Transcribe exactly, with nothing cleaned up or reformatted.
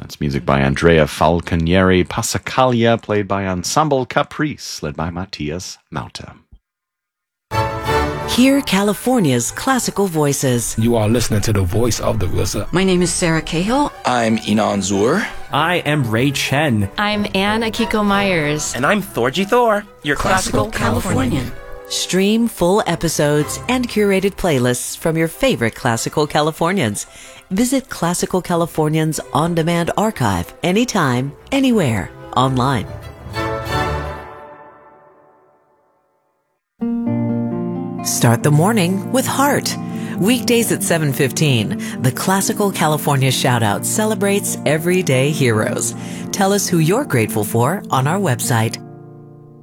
That's music by Andrea Falconieri Passacaglia, played by Ensemble Caprice, led by Matthias Mauta. Hear California's classical voices. You are listening to the voice of the R Z A. My name is Sarah Cahill. I'm Inan Zur. I am Ray Chen. I'm Anne Akiko Myers. And I'm Thorgy Thor, your classical, classical Californian. Californian. Stream full episodes and curated playlists from your favorite Classical Californians. Visit Classical Californians on-demand archive anytime, anywhere, online. Start the morning with heart. Weekdays at seven fifteen, the Classical California Shoutout celebrates everyday heroes. Tell us who you're grateful for on our website,